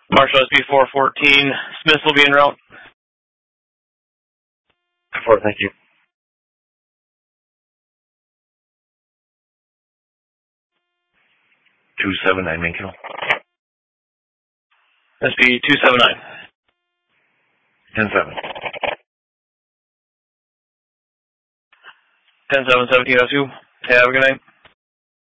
Marshall SB 414. Smith will be en route. 4, thank you. .279 main kill. SB 279. 10-7. 10-7, 1702. Have a good night.